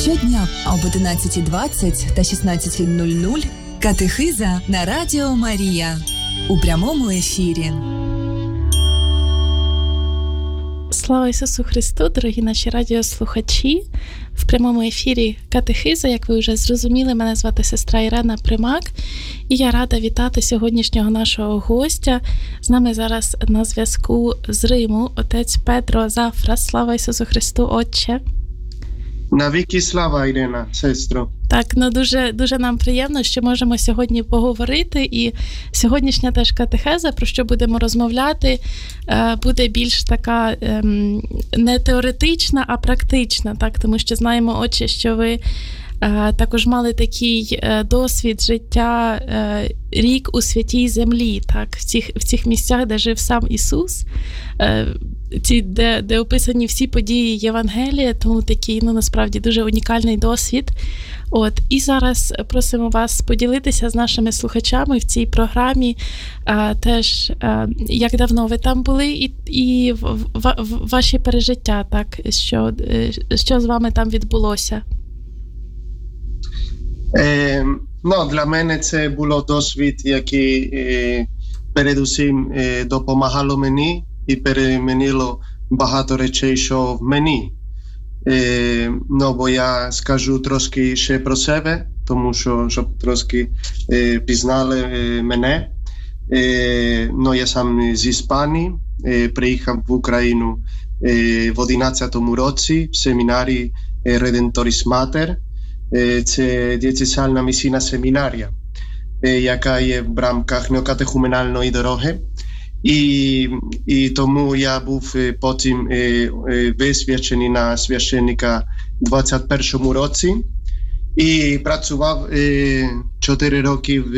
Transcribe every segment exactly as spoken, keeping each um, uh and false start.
Щодня об одинадцятій двадцять та шістнадцятій нуль нуль катехиза на Радіо Марія у прямому ефірі. Слава Ісусу Христу, дорогі наші радіослухачі! В прямому ефірі катехиза, як ви вже зрозуміли, мене звати сестра Ірена Примак, і я рада вітати сьогоднішнього нашого гостя. З нами зараз на зв'язку з Риму отець Петро Зафра. Слава Ісусу Христу, Отче! Навіки слава, Ірина, сестро. Так, ну дуже, дуже нам приємно, що можемо сьогодні поговорити, і сьогоднішня теж катехеза, про що будемо розмовляти, буде більш така не теоретична, а практична, так, тому що знаємо, Отче, що ви також мали такий досвід життя, рік у святій землі, так, в цих, в цих місцях, де жив сам Ісус, ці, де, де описані всі події Євангелія, тому такий, ну, насправді, дуже унікальний досвід. От, і зараз просимо вас поділитися з нашими слухачами в цій програмі а, теж, а, як давно ви там були, і, і в, в, в, ваші пережиття, так, що, що з вами там відбулося. Е, ну, для мене це було досвід, який е, передусім е, допомагало мені і перемінило багато речей, що в мені. Е, ну, бо я скажу трошки ще про себе, тому що, щоб трошки е, пізнали е, мене. Е, ну, я сам з Іспанії, е, приїхав в Україну е, в одинадцятому році в семінарі е, Redemptoris Mater. Е, це дієцезіальна місійна семінарія, е, яка є в рамках неокатехуменальної дороги. І, і тому я був потім е, е, висвячений на священника в двадцять першому році і працював е, чотири роки в,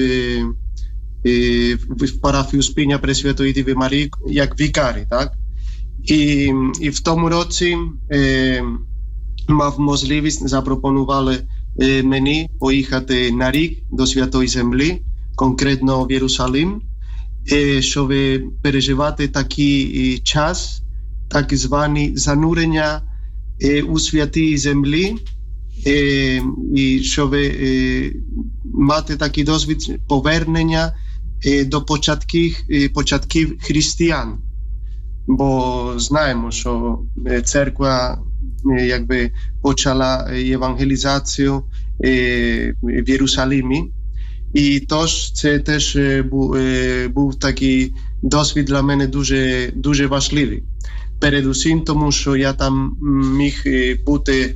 е, в парафію Спиня Пресвятої Діви Марії як вікарій, так? І, і в тому році е, мав можливість, запропонували е, мені поїхати на рік до Святої Землі, конкретно в Єрусалим, щоб переживати такий час, так звані занурення у святій землі, і щоб мати такий досвід повернення до початків, початків християн. Бо знаємо, що церква якби почала євангелізацію в Єрусалимі. І тож це теж був, був такий досвід для мене дуже, дуже важливий. Передусім тому, що я там міг бути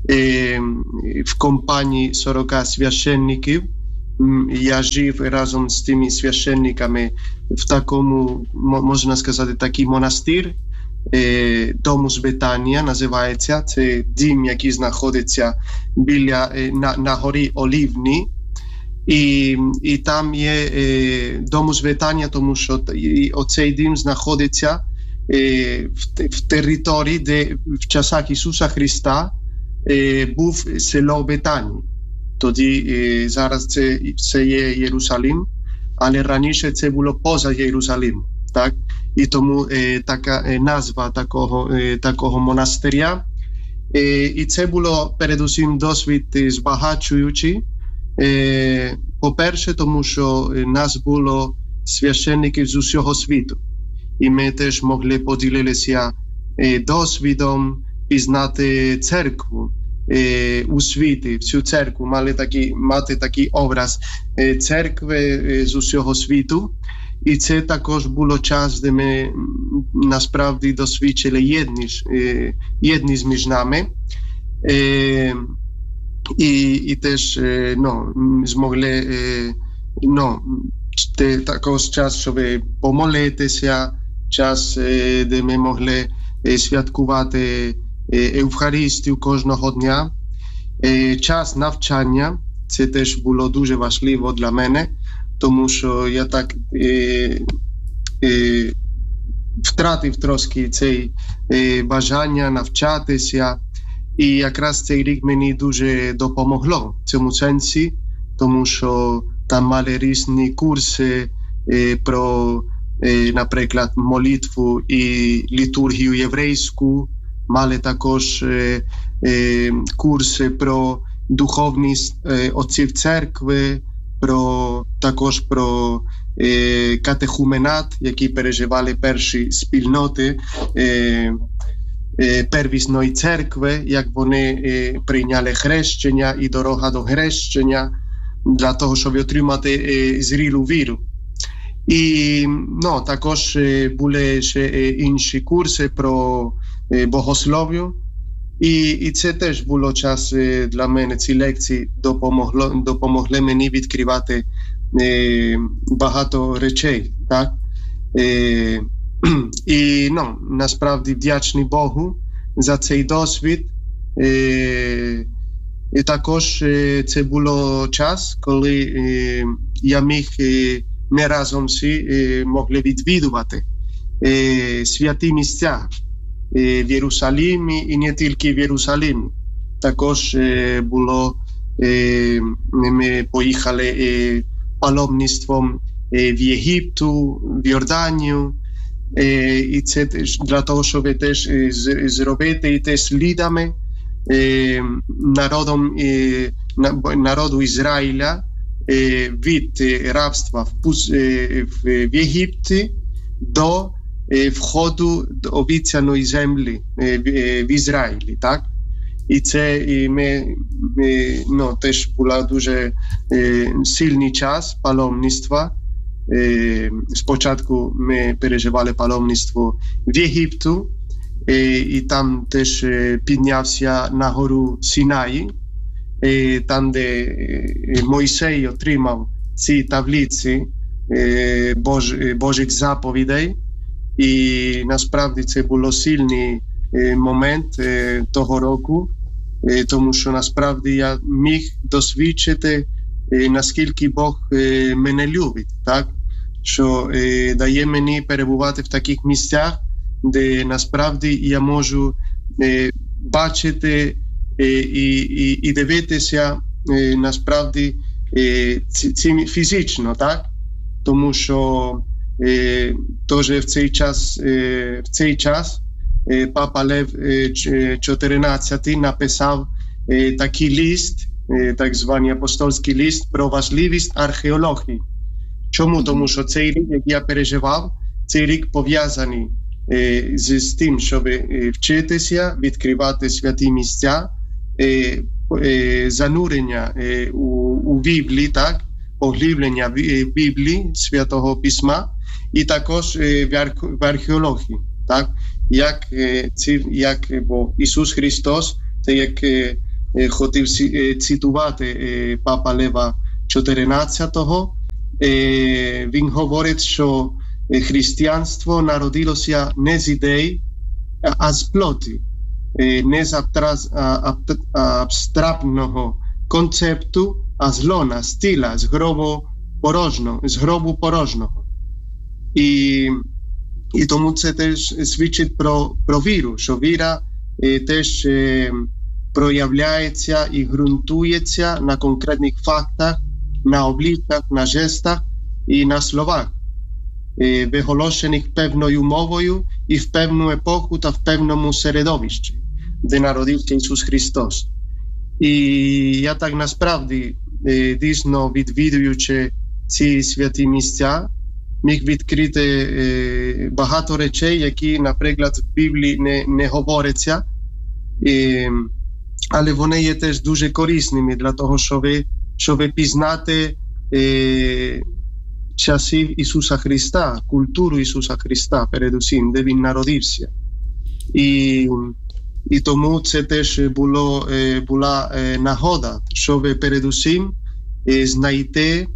в компанії сорок священників. Я жив разом з тими священниками в такому, можна сказати, такий монастир, Домус Бетанія називається. Це дім, який знаходиться біля, на, на горі Олівні. І, і там є е, Домус Бетанія, тому що і, оцей дім знаходиться е, в, в території, де в часах Ісуса Христа е, був село Бетанії. Тоді е, зараз це, це є Єрусалим, але раніше це було поза Єрусалимом. Так? І тому е, така е, назва такого, е, такого монастиря. Е, і це було передусім досвід збагачуючий. Е, по-перше, тому що нас було священників з усього світу. І ми теж могли поділитися е, досвідом пізнати церкву е, у світі, всю церкву, мали такі, мати такий образ е, церкви е, з усього світу. І це також було час, де ми насправді досвідчили єдність, е, єдність між нами. Е, І, і теж ну, змогли ну, також час, щоб помолитися, час, де ми могли святкувати Евхаристію кожного дня. Час навчання, це теж було дуже важливо для мене, тому що я так е, е, втратив трошки це бажання навчатися. І якраз цей рік мені дуже допомогло в цьому сенсі, тому що там мали різні курси е, про, е, наприклад, молитву і літургію єврейську, мали також е, е, курси про духовність е, отців церкви, про, також про е, катехуменат, які переживали перші спільноти е, е, первісної церкви, як вони е, прийняли хрещення і дорога до хрещення для того, щоб отримати е, зрілу віру. І ну, також е, були ще е, інші курси про е, богослов'ю. І, і це теж було час е, для мене, ці лекції допомогло, допомогли мені відкривати е, багато речей. Так? Е, і ну, насправді вдячний Богу за цей досвід. Е, і також е, це було час, коли е, я міг, е, ми разом всі е, могли відвідувати е, святі місця в Єрусалимі і не тільки в Єрусалимі. Також е, було, е, ми поїхали е, паломництвом е, в Єгипту, в Йорданію, е, і це теж для того, щоб теж е, з, зробити і теж слідами е, народом, е, народу Ізраїля е, від рабства в, е, в, в Єгипті до входу до обіцяної землі в Ізраїлі, так? І це і ми, ми ну, теж була дуже е, сильний час паломництва. Е, спочатку ми переживали паломництво в Єгипту, е, і там теж е, піднявся на гору Сінаї, е, там, де е, Мойсей отримав ці таблиці е, Бож, Божих заповідей. І насправді це було сильний е, момент е, того року, е, тому що насправді я міг досвідчити, е, наскільки Бог е, мене любить, так? Що е, дає мені перебувати в таких місцях, де насправді я можу е, бачити е, і, і, і дивитися е, насправді е, ці, ці фізично, так? Тому що Е, Тож в цей час, е, в цей час е, Папа Лев е, чотирнадцятий написав е, такий лист, е, так званий апостольський лист про важливість археології. Чому? Тому що цей рік, як я переживав, цей рік пов'язаний е, з, з тим, щоб е, вчитися, відкривати святі місця, е, е, занурення е, у, у Біблії, так? Поглиблення в Біблії, Святого Письма, і також в археології, так? Як, як бо Ісус Христос, це як хотів цитувати Папа Лева чотирнадцятого, він говорить, що християнство народилося не з ідей, а з плоті, не з абстрактного концепту, а з лона, з тіла, з гробу порожнього, з гробу порожнього. І, і тому це теж свідчить про, про віру, що віра е, теж е, проявляється і ґрунтується на конкретних фактах, на обличчях, на жестах і на словах, е, виголошених певною мовою і в певну епоху та в певному середовищі, де народився Ісус Христос. І я так насправді, е, дійсно відвідуючи ці святі місця, міг відкрити е, багато речей, які, наприклад, в Біблії не, не говоряться, е, але вони є теж дуже корисними для того, щоб, щоб пізнати е, часів Ісуса Христа, культуру Ісуса Христа, передусім, де Він народився. І, і тому це теж було, е, була е, нагода, щоб передусім е, знайти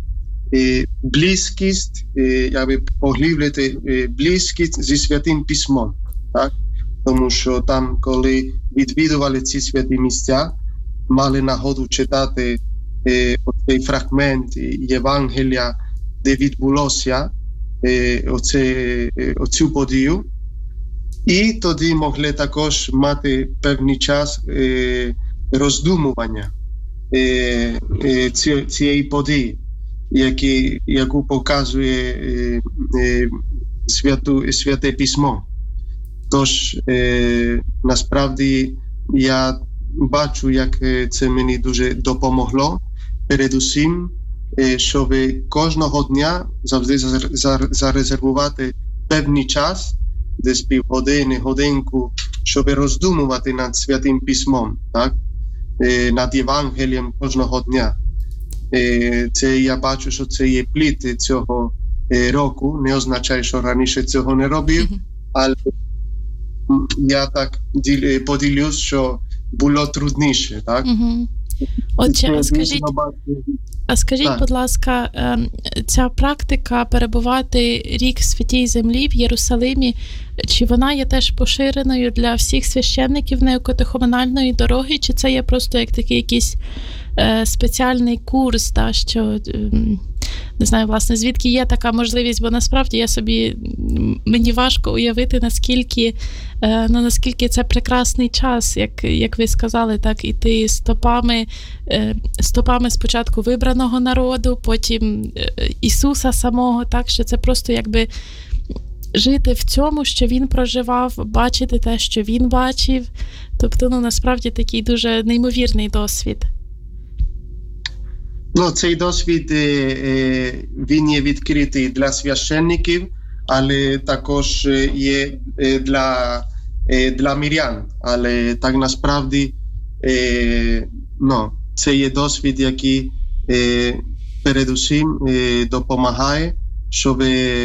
близькість, якби поглибити близькість зі Святим Письмом, так? Тому що там, коли відвідували ці святі місця, мали нагоду читати е, оцей фрагмент Євангелія, де відбулося е, оце, е, оцю подію, і тоді могли також мати певний час е, роздумування е, е, ці, цієї події, Які, яку показує е, е, святу, Святе Письмо. Тож, е, насправді, я бачу, як це мені дуже допомогло. Передусім, е, щоб кожного дня завжди зарезервувати певний час, десь півгодини, годинку, щоб роздумувати над Святим Письмом, так? Е, над Євангелієм кожного дня. Е, це я бачу, що це є плід цього е, року. Не означає, що раніше цього не робив, mm-hmm. але я так поділюсь, що було трудніше, так? Mm-hmm. Отже, а скажіть, а скажіть, так. будь ласка, ця практика перебувати рік в Святій Землі в Єрусалимі, чи вона є теж поширеною для всіх священників неокатехуменальної дороги, чи це є просто як такий якийсь е, спеціальний курс, та, що, е, не знаю, власне, звідки є така можливість, бо насправді я собі, мені важко уявити, наскільки, е, ну, наскільки це прекрасний час, як, як ви сказали, так, іти стопами, е, стопами спочатку вибраного народу, потім е, Ісуса самого, так, що це просто якби жити в цьому, що він проживав, бачити те, що він бачив. Тобто, ну, насправді, такий дуже неймовірний досвід. Ну, цей досвід, він є відкритий для священників, але також є для, для мирян. Але так насправді, ну, це є досвід, який передусім допомагає, щоб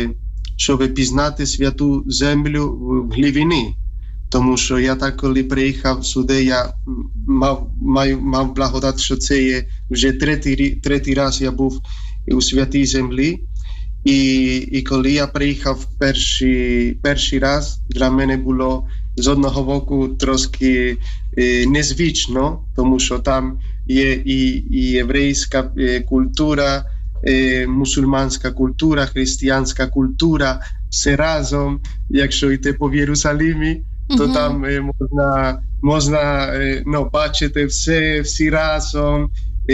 щоб пізнати Святу Землю в глибині. Тому що я так, коли приїхав сюди, я мав, мав, мав благодать, що це є вже третій, третій раз я був у Святій Землі. І, і коли я приїхав перший, перший раз, для мене було з одного боку трошки е, незвично, тому що там є і, і єврейська е, культура, е, мусульманська культура, християнська культура, все разом. Якщо йти по Єрусалимі, то mm-hmm. там е, можна, можна е, ну, бачити все, всі разом,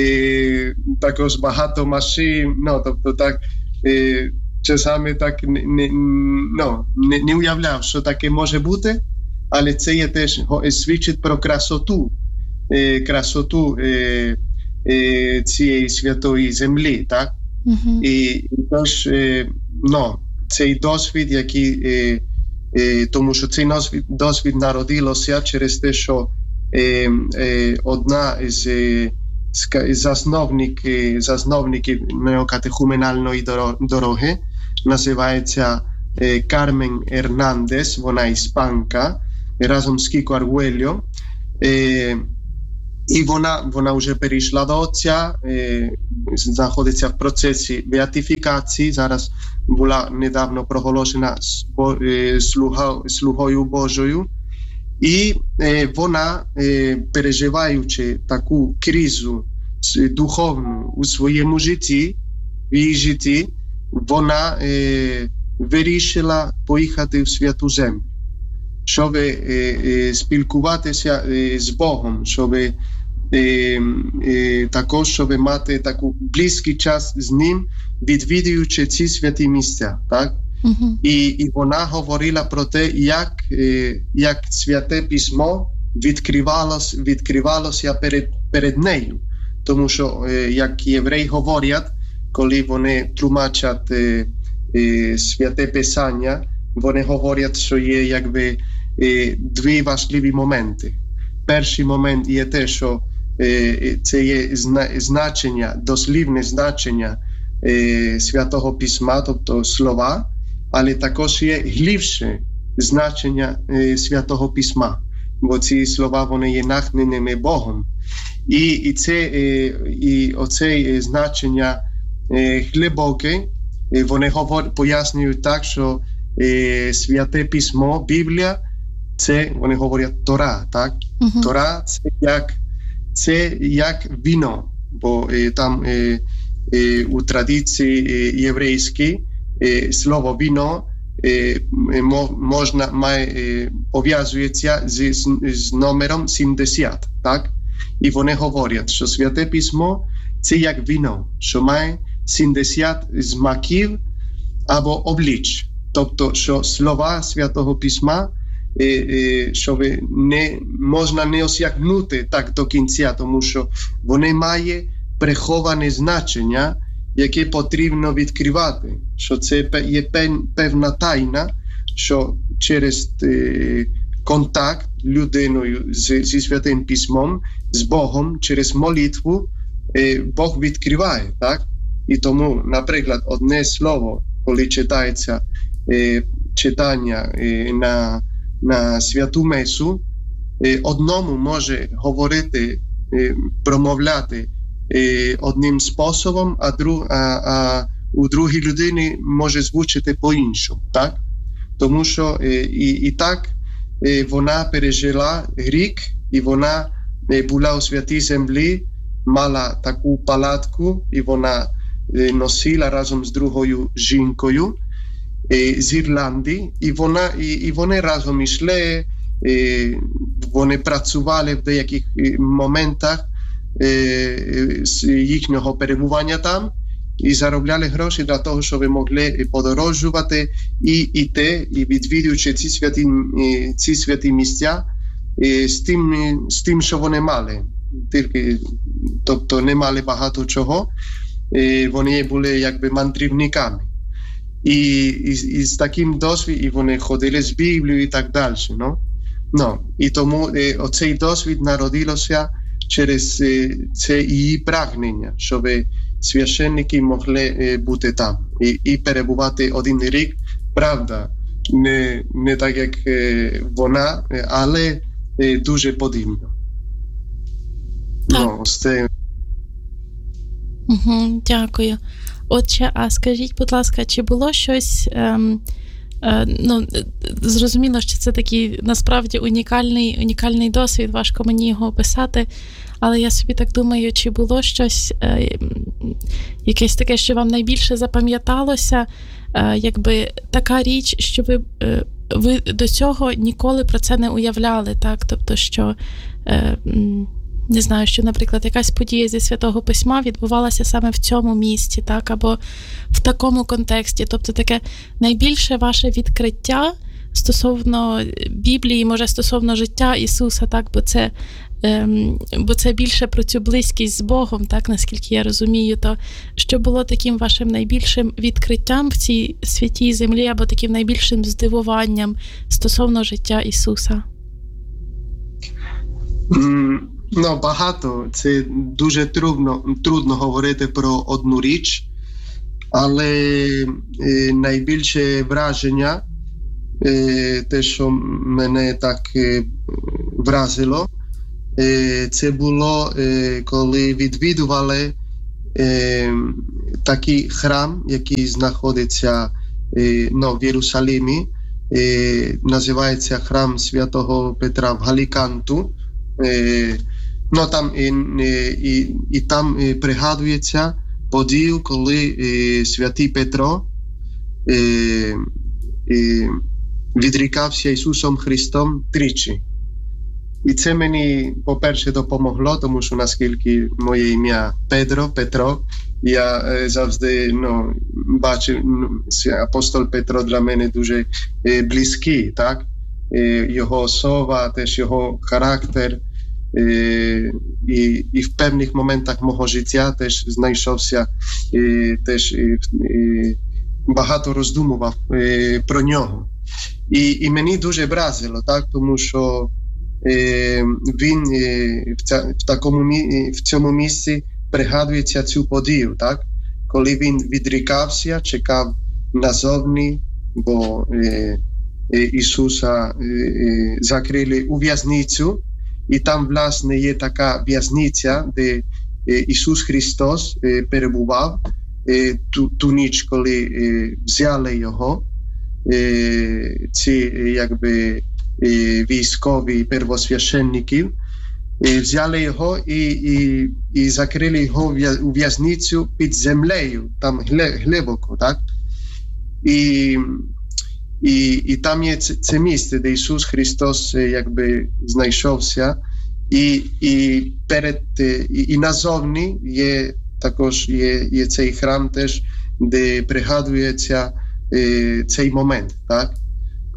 е, також багато машин, ну, тобто так, е, часами так не, не, ну, не, не уявляв, що таке може бути, але це є теж свідчить про красоту, е, красоту е, е, цієї святої землі, так? Mm-hmm. І, і тож, е, ну, цей досвід, який е, е, тому що цей досвід, досвід народилося через те, що е, е, одна із е, засновників, засновників неокатехуменальної дороги називається е, Кармен Ернандес, вона іспанка, разом з Кіко Аргуельо. Е, і вона, вона вже перейшла до Отця, е, знаходиться в процесі беатифікації, зараз була недавно проголошена е, слуга, слугою Божою. І е, вона, е, переживаючи таку кризу духовну у своєму житті, в її житті, вона е, вирішила поїхати в Святу Землю, щоб е, е, спілкуватися е, з Богом, щоб е, е, також щоб мати таку близький час з Ним, відвідуючи ці святі місця, так? Uh-huh. І, і вона говорила про те, як, е, як Святе Письмо відкривалось, відкривалося перед, перед нею. Тому що, е, як євреї говорять, коли вони тлумачать е, е, Святе Писання, вони говорять, що є якби е, дві важливі моменти. Перший момент є те, що е, це є зна, значення, дослівне значення е, Святого Письма, тобто слова, але також є глибше значення е, Святого Письма, бо ці слова, вони є натхненими Богом. І, і, це, е, і оце значення е, глибоке, е, вони говор, пояснюють так, що е, Святе Письмо, Біблія, це, вони говорять, Тора, так? Uh-huh. Тора, це як, це як вино, бо е, там е, е, у традиції е, єврейській е, слово вино е, можна, має, е, пов'язується з, з, з номером сімдесят, так? І вони говорять, що Святе Письмо – це як вино, що має сімдесят смаків або облич. Тобто, що слова Святого Письма щоб не можна не осягнути так до кінця, тому що вони мають приховане значення, яке потрібно відкривати, що це є певна тайна, що через контакт людиною зі Святим Письмом, з Богом, через молитву, Бог відкриває, так? І тому, наприклад, одне слово, коли читається читання на, на Святу Месу, одному може говорити, промовляти одним способом, а, друг, а, а у другій людині може звучати по-іншому, так? Тому що і, і так вона пережила рік, і вона була у святій землі, мала таку палатку, і вона носила разом з другою жінкою з Ірландії, і, вона, і, і вони разом йшли, вони працювали в деяких моментах з їхнього перебування там, і заробляли гроші для того, щоб могли подорожувати і йти, і відвідуючи ці святі, ці святі місця з тим, з тим, що вони мали. Тільки, тобто не мали багато чого, вони були якби мандрівниками. І, і, і з таким досвідом вони ходили з Біблією і так далі. No? No. І тому оцей досвід народилося через це її прагнення, щоб священники могли бути там і, і перебувати один рік. Правда, не, не так, як вона, але дуже подібно. Ну, це... Угу, дякую. Отже, а скажіть, будь ласка, чи було щось, ем, е, ну, зрозуміло, що це такий насправді унікальний, унікальний досвід, важко мені його описати, але я собі так думаю, чи було щось, е, якесь таке, що вам найбільше запам'яталося, е, якби така річ, що ви, е, ви до цього ніколи про це не уявляли, так? Тобто, що... Е, не знаю, що, наприклад, якась подія зі Святого Письма відбувалася саме в цьому місці, так, або в такому контексті. Тобто таке найбільше ваше відкриття стосовно Біблії, може, стосовно життя Ісуса, так, бо це, ем, бо це більше про цю близькість з Богом, так, наскільки я розумію, то що було таким вашим найбільшим відкриттям в цій святій землі, або таким найбільшим здивуванням стосовно життя Ісуса? Mm. Ну, багато. Це дуже трудно, трудно говорити про одну річ, але е, найбільше враження, е, те, що мене так е, вразило, е, це було, е, коли відвідували е, такий храм, який знаходиться е, ну, в Єрусалимі, е, називається храм Святого Петра в Галіканту. Е, Ну, там і, і, і там пригадується подію, коли і, святий Петро і, і відрікався Ісусом Христом тричі. І це мені, по-перше, допомогло, тому що наскільки моє ім'я Петро, Петро, я завжди ну, бачив, ну, апостол Петро для мене дуже е, близький, так? Е, його особа, теж його характер. І, і, і в певних моментах мого життя теж знайшовся, і, теж і, і багато роздумував і, про нього. І, і мені дуже вразило, так, тому що і, він і, в, ця, в, такому, в цьому місці пригадується цю подію, так, коли він відрікався, чекав назовні, бо і, і Ісуса і, і закрили у в'язницю. І там, власне, є така в'язниця, де Ісус Христос перебував ту, ту ніч, коли взяли його, ці, якби, військові первосвященники, взяли його і, і, і закрили його у в'язницю під землею, там глибоко, так? І І, і там є це, це місце, де Ісус Христос якби знайшовся, і, і перед і, і назовні є також є, є цей храм теж, де пригадується е, цей момент, так?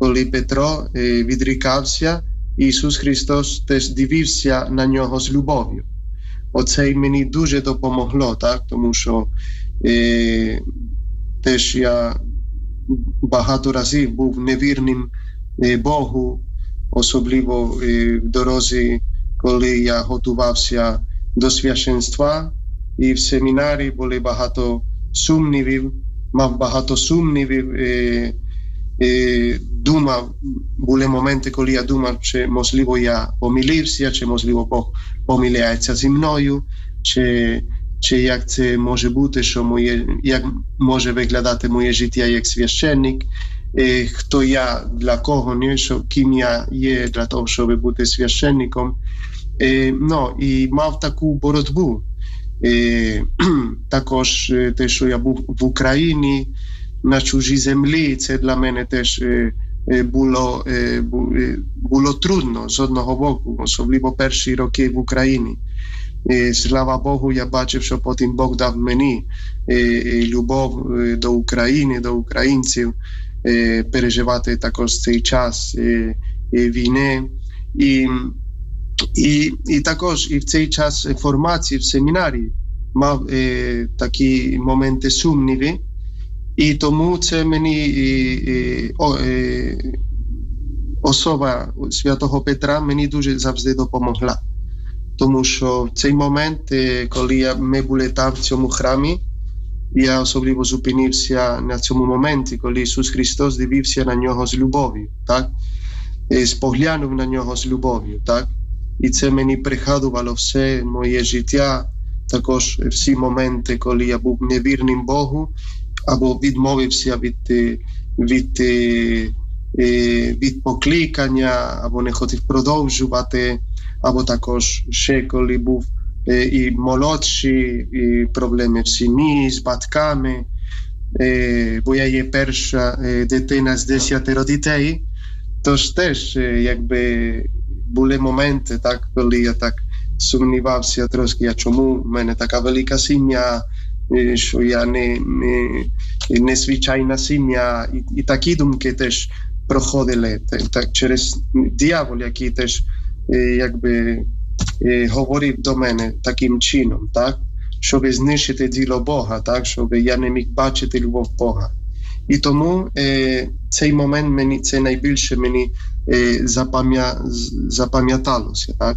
коли Петро е, відрікався, Ісус Христос теж дивився на нього з любов'ю. Оце мені дуже допомогло, так? Тому що е, теж я багато разів був невірним е, Богу, особливо е, в дорозі, коли я готувався до священства, і в семінарі були багато сумнівів, мав багато сумнівів, е, е, думав, були моменти, коли я думав, чи можливо я помилився, чи можливо Бог помиляється зі мною, чи, чи як це може бути, що моє, як може виглядати моє життя як священник, е, хто я, для кого, не, що, ким я є для того, щоб бути священником. Е, ну, і мав таку боротьбу. Е, також те, що я був в Україні, на чужій землі, це для мене теж е, було, е, було трудно з одного боку, особливо перші роки в Україні. Е, слава Богу, я бачив, що потім Бог дав мені е, любов до України, до українців, е, переживати також цей час е, е, війни. І І, і також і в цей час формації в семінарі мав е, такі моменти сумніви, і тому це мені е, е, особа святого Петра мені дуже завжди допомогла. Тому що в цей момент, е, коли я, ми були там в цьому храмі, я особливо зупинився на цьому моменті, коли Ісус Христос дивився на нього з любов'ю, так? Е, споглянув на нього з любов'ю, так? І це мені пригадувало все моє життя, також всі моменти, коли я був невірним Богу, або відмовився від, від, від покликання, або не хотів продовжувати, або також ще коли був і молодший, і проблеми в сім'ї, з батьками, бо я є перша дитина з десяти дітей, тож теж якби були моменти, так, коли я так сумнівався трошки, а чому в мене така велика сім'я, що я не, не, не звичайна сім'я, і, і такі думки теж проходили так, через диявол, який теж якби говорив до мене таким чином, так, щоб знищити діло Бога, так, щоб я не міг бачити любов Бога. І тому е, цей момент мені, це найбільше мені е, запам'я, запам'яталося, так?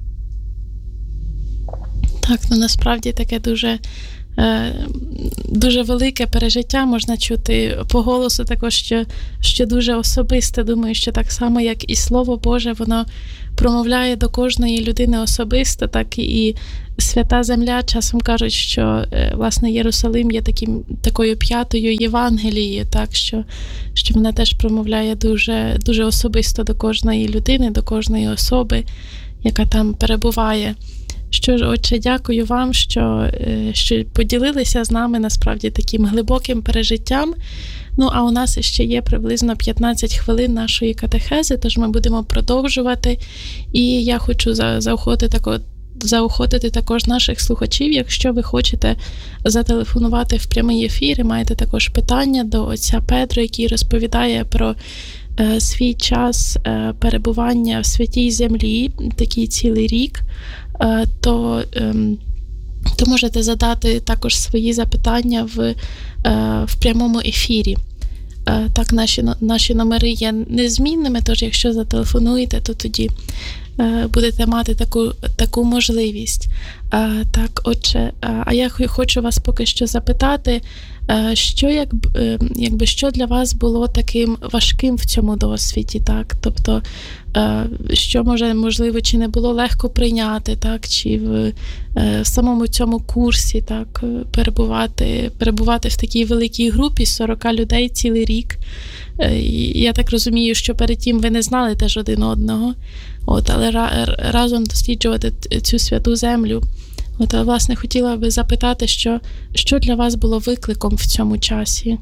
Так, ну насправді таке дуже, е, дуже велике пережиття, можна чути по голосу також, що, що дуже особисте. Думаю, що так само, як і Слово Боже, воно промовляє до кожної людини особисто, так і Свята Земля часом кажуть, що, власне, Єрусалим є таким, такою п'ятою Євангелією, так, що, що вона теж промовляє дуже, дуже особисто до кожної людини, до кожної особи, яка там перебуває. Що ж, Отче, дякую вам, що, що поділилися з нами, насправді, таким глибоким пережиттям. Ну, а у нас ще є приблизно п'ятнадцять хвилин нашої катехези, тож ми будемо продовжувати. І я хочу заохотити також заохотити також наших слухачів, якщо ви хочете зателефонувати в прямий ефір і маєте також питання до отця Педро, який розповідає про е, свій час е, перебування в Святій Землі, такий цілий рік, е, то, е, то можете задати також свої запитання в, е, в прямому ефірі. Е, так, наші, наші номери є незмінними, тож якщо зателефонуєте, то тоді будете мати таку, таку можливість. А, так, отже, а я хочу вас поки що запитати, що, як, якби, що для вас було таким важким в цьому досвіді, так? Тобто, що, може, можливо, чи не було легко прийняти, так? Чи в, в самому цьому курсі, так, перебувати, перебувати в такій великій групі сорок людей цілий рік. Я так розумію, що перед тим ви не знали теж один одного, от, але разом досліджувати цю святу землю. От, власне, хотіла би запитати, що, що для вас було викликом в цьому часі?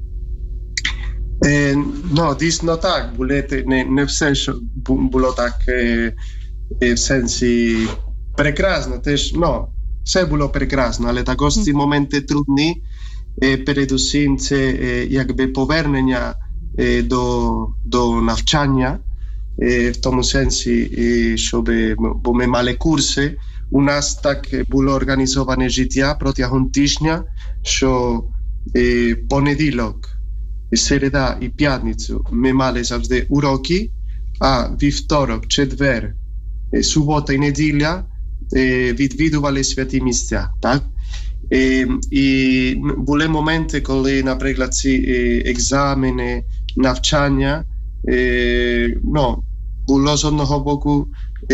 Е, ну, дійсно так. Були, не, не все, що було так е, в сенсі прекрасно. Теж, ну, все було прекрасно, але також ці моменти трудні. Е, передусім, це е, якби повернення до, до навчання, в тому сенсі, щоб, бо ми мали курси, у нас так було організоване життя протягом тижня, що понеділок, середа і п'ятницю ми мали завжди уроки, а вівторок, четвер, субота і неділя відвідували святі місця, так? І, і були моменти, коли, наприклад, ці екзамени, навчання, ну, було з одного боку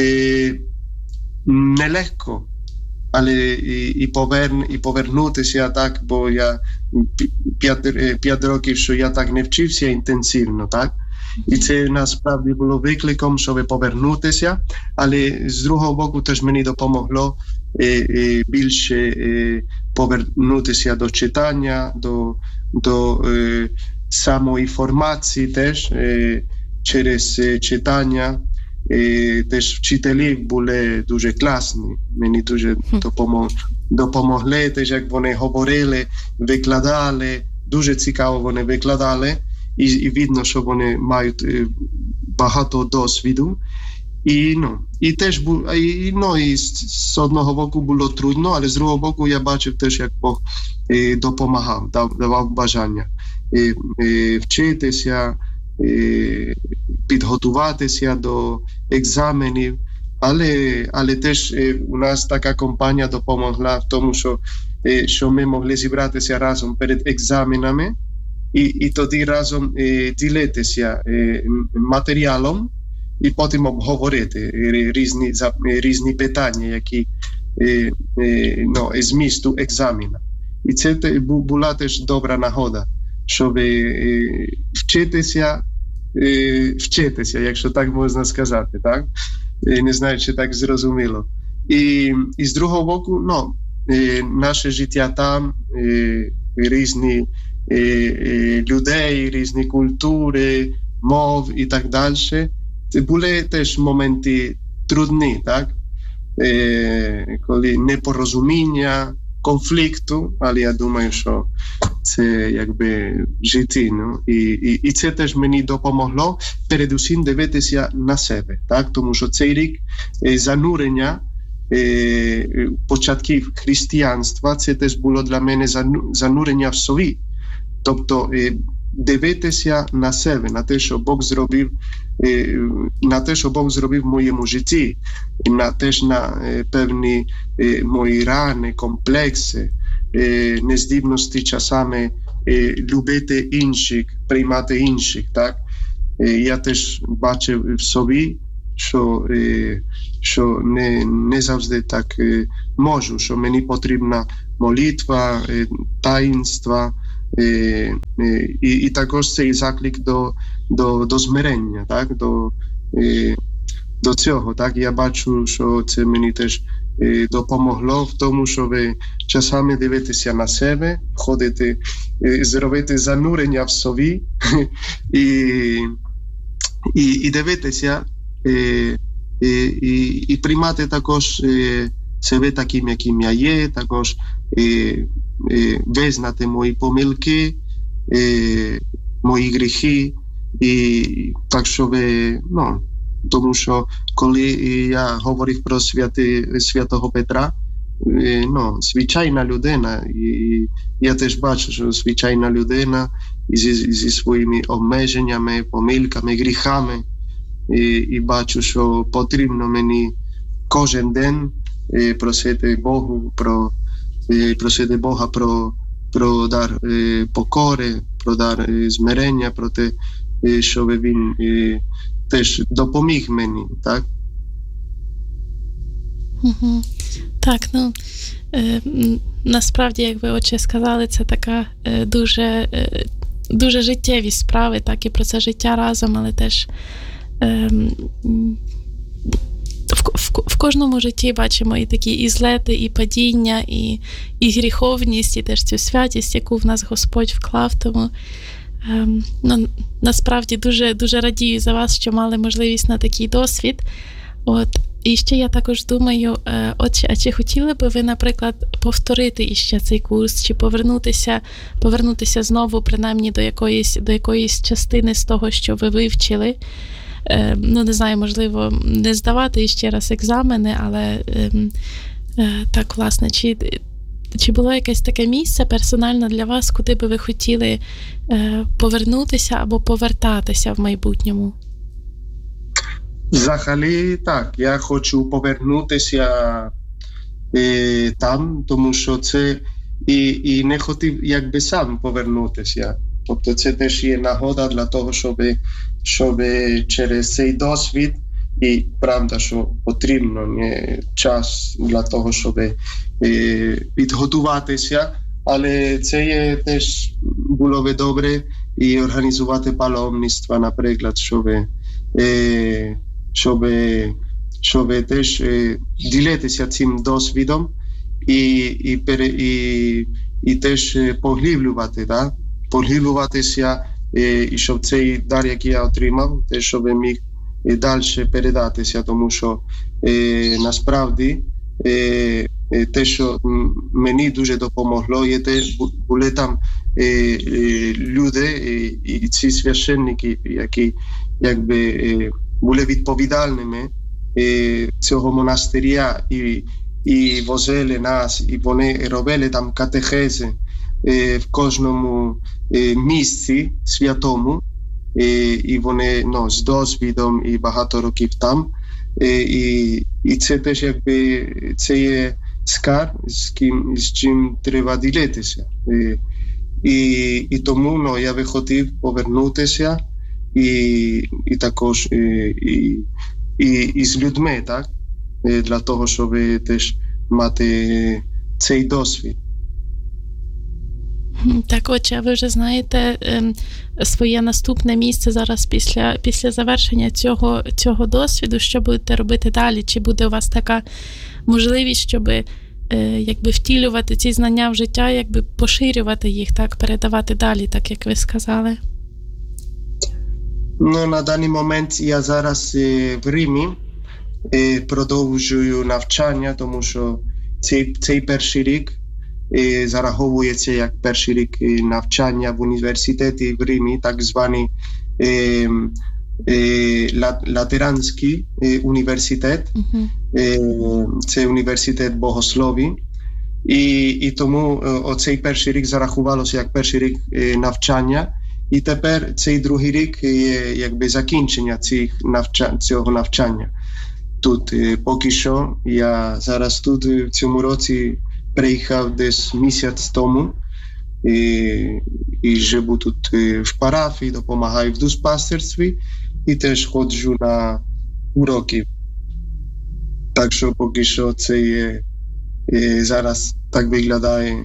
нелегко, але і, і, поверн, і повернутися так, бо я п'ять, п'ять років, що я так не вчився інтенсивно, так? І це насправді було викликом, щоб повернутися, але з другого боку теж мені допомогло е, е, більше е, повернутися до читання, до, до е, самоінформації теж е, через е, читання. Е, теж вчителі були дуже класні, мені дуже допомогли, допомогли теж, як вони говорили, викладали, дуже цікаво вони викладали. І, і видно, що вони мають е, багато досвіду. І, ну, і теж бу, і, ну, і з, з одного боку було трудно, але з другого боку я бачив теж, як Бог е, допомагав, дав, давав бажання е, е, вчитися, е, підготуватися до екзаменів. Але, але теж е, у нас така компанія допомогла в тому, що, е, що ми могли зібратися разом перед екзаменами, І, і тоді разом е, ділитися е, матеріалом і потім обговорити різні, різні питання, які е, е, ну, змісту екзамена. І це те, була теж добра нагода, щоб е, вчитися, е, вчитися, якщо так можна сказати, так? Е, не знаю, чи так зрозуміло. І, і з другого боку, ну, е, наше життя там, е, різні людей, різні культури, мов і так далі. Це були теж моменти трудні, так? Е, коли непорозуміння, конфлікту, але я думаю, що це якби в житті. Ну? І, і, і це теж мені допомогло передусім дивитися на себе, так? Тому що цей рік е, занурення е, початків християнства, це теж було для мене занурення в собі. Тобто дивитися на себе, на те, що Бог зробив, на те, що Бог зробив в моєму житті, на теж на певні мої рани, комплекси, нездібності часами любити інших, приймати інших. Так? Я теж бачив в собі, що, що не, не завжди так можу, що мені потрібна молитва, таїнства, І, і, і також цей заклик до, до, до змирення, так? До, і, до цього. Так? Я бачу, що це мені теж і, допомогло в тому, щоб часами дивитися на себе, ходити, і, зробити занурення в собі і, і, і дивитися і, і, і, і приймати також і, себе таким, яким я є, також і, і визнати мої помилки, і, мої гріхи, і так, щоб, ну, тому що коли я говорив про святи, святого Петра, і, ну, звичайна людина, і я теж бачу, що звичайна людина зі, зі своїми обмеженнями, помилками, гріхами, і, і бачу, що потрібно мені кожен день просити Богу про просити Бога про, про дар покори, про дар змирення, про те, щоб він теж допоміг мені, так? Угу. Так, ну е, насправді, як ви отче сказали, це така е, дуже, е, дуже життєві справи, так, і про це життя разом, але теж е, В, в, в кожному житті бачимо і такі і злети, і падіння, і, і гріховність, і теж цю святість, яку в нас Господь вклав. Тому ем, ну, насправді дуже, дуже радію за вас, що мали можливість на такий досвід. От, І ще я також думаю, от, а чи хотіли би ви, наприклад, повторити іще цей курс, чи повернутися, повернутися знову, принаймні, до якоїсь, до якоїсь частини з того, що ви вивчили? Ну, не знаю, можливо, не здавати іще раз екзамени, але так, власне, чи, чи було якесь таке місце персонально для вас, куди би ви хотіли повернутися або повертатися в майбутньому? Взагалі, так, я хочу повернутися е, там, тому що це і, і не хотів якби сам повернутися. Тобто це теж є нагода для того, щоб, щоб через цей досвід, і правда, що потрібно не час для того, щоб е, підготуватися, але це є теж було би добре і організувати паломництва, наприклад, щоб е, щоб, щоб теж е, ділитися цим досвідом і, і, і, і теж поглиблювати, да? поглиблюватися, е, і щоб цей дар, який я отримав, теж щоб міг е, далі передатися, тому що е, насправді е, е, те, що мені дуже допомогло, є те, були там е, е, люди і, і ці священники, які якби е, були відповідальними е, цього монастиря і, і возили нас, і вони робили там катехези е, в кожному е, місці святому, е, і вони ну, з досвідом і багато років там. Е, і, і це теж якби це є скарб, з, ким, з чим треба ділитися. Е, і, і тому ну, я би хотів повернутися І, і також і, і, і, і з людьми, так? Для того, щоб теж мати цей досвід. Так, отже, ви вже знаєте своє наступне місце зараз після, після завершення цього, цього досвіду, що будете робити далі? Чи буде у вас така можливість, щоб якби втілювати ці знання в життя, якби поширювати їх, так, передавати далі, так як ви сказали? Ну, на даний момент я зараз е, в Римі е, продовжую навчання, тому що цей, цей перший рік е, зараховується як перший рік е, навчання в університеті в Римі, так званий е, е, Латеранський е, університет. Uh-huh. Е, це університет богослові. І, і тому е, оцей перший рік зарахувалося як перший рік е, навчання. І тепер цей другий рік є якби закінчення цих навчань, цього навчання. Тут поки що я зараз тут в цьому році приїхав десь місяць тому і, і живу тут в парафії, допомагаю в душпастерстві і теж ходжу на уроки. Так що поки що це є, зараз так виглядає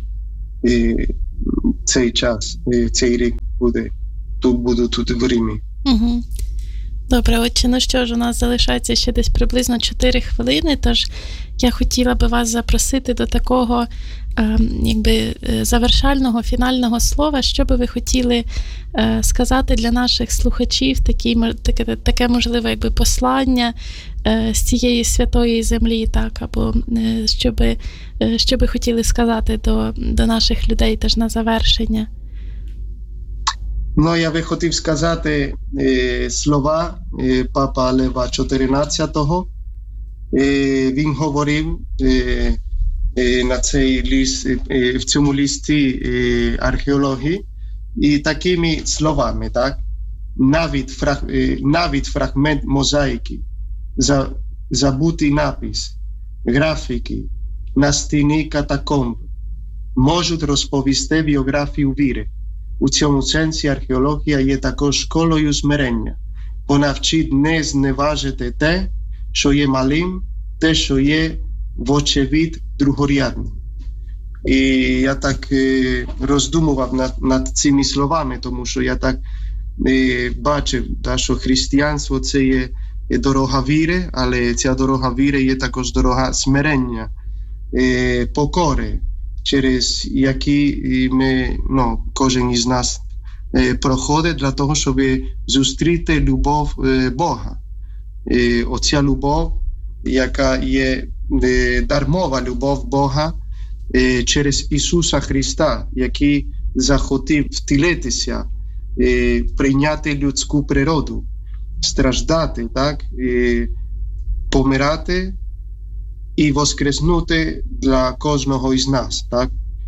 цей час, цей рік. Буде. Тут буду тут в Римі. Угу. Добре, отче, ну що ж, у нас залишається ще десь приблизно чотири хвилини, тож я хотіла би вас запросити до такого е, якби завершального, фінального слова, що би ви хотіли е, сказати для наших слухачів, такі, таке, таке можливе якби послання е, з цієї святої землі, так, або е, що би, е, що би хотіли сказати до, до наших людей теж на завершення. Ну, я би хотів сказати е, слова е, папа Лева чотирнадцятого. Е, він говорив е, е, на цей ліст, е, в цьому листі е, археології і такими словами, так? Навіть, фраг, е, навіть фрагмент мозаїки, за, забутий напис, графіки на стіні катакомб можуть розповісти біографію віри. У цьому сенсі археологія є також школою смирення, бо навчить не зневажити те, що є малим, те, що є вочевидь другорядним. І я так е, роздумував над, над цими словами, тому що я так е, бачив, та, що християнство – це є, є дорога віри, але ця дорога віри є також дорога смирення, е, покори, через які ми, ну, кожен із нас е, проходить для того, щоб зустріти любов е, Бога. Е, оця любов яка є дармова любов Бога через Ісуса Христа, який захотів втілитися, прийняти людську природу, страждати, так, помирати і воскреснути для кожного із нас, так?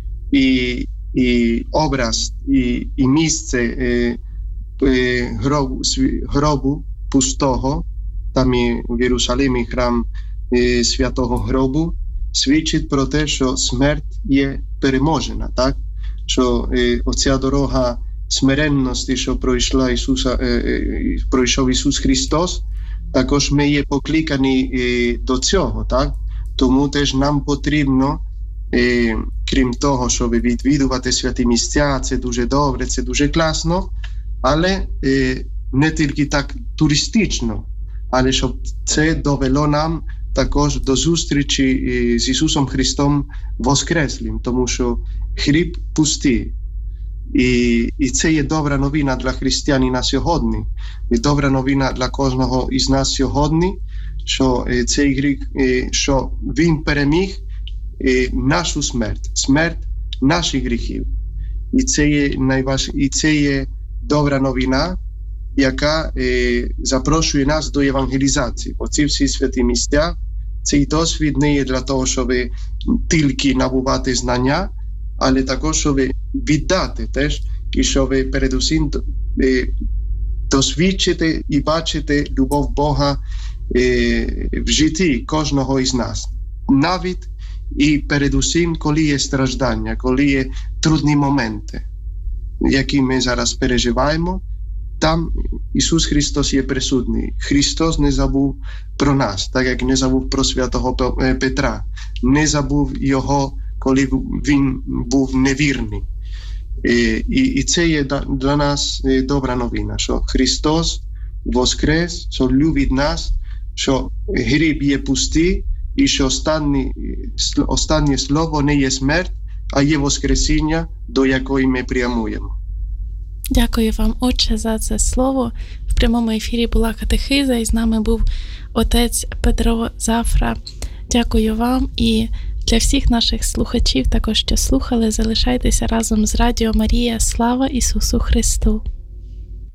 І, і образ, і, і місце е, е, гробу, гробу пустого, там і в Єрусалимі храм е, святого гробу, свідчить про те, що смерть є переможена, так? Що е, оця дорога смиренності, що пройшла Ісуса, е, е, пройшов Ісус Христос, також ми є покликані е, до цього, так? Тому теж нам потрібно, е, крім того, щоб відвідувати святі місця, це дуже добре, це дуже класно, але е, не тільки так туристично, але щоб це довело нам також до зустрічі е, з Ісусом Христом Воскреслим, тому що хліб пустий. І, і це є добра новина для християнина сьогодні, і добра новина для кожного із нас сьогодні, що цей гріх, що він переміг нашу смерть, смерть наших гріхів. І це є найваж... і це є добра новина, яка е, запрошує нас до евангелізації. Оці всі святі місця, цей досвід не є для того, щоб тільки набувати знання, але також, щоб віддати теж, і щоб передусім е, досвідчити і бачити любов Бога е, в житті кожного із нас. Навіть і передусім, коли є страждання, коли є трудні моменти, які ми зараз переживаємо, там Ісус Христос є присутній. Христос не забув про нас, так як не забув про святого Петра, не забув його, коли він був невірний. І, і це є для нас добра новина, що Христос воскрес, що любить нас, що гріб є пустий, і що останнє, останнє слово не є смерть, а є воскресіння, до якої ми прямуємо. Дякую вам, Отче, за це слово. В прямому ефірі була катехиза, і з нами був отець Петро Зафра. Дякую вам, і для всіх наших слухачів, також що слухали, залишайтеся разом з Радіо Марія. Слава Ісусу Христу!